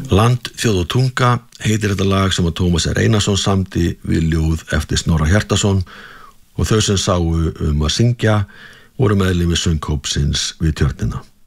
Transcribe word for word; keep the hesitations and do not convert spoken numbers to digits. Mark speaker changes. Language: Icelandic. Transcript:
Speaker 1: Land, þjóð og tunga heitir þetta lag sem að Tómas R. Einarsson samdi við ljóð eftir Snorra Hjartarson og þau sem sáu um að syngja voru meðlimir söngkópsins við Tjörnina.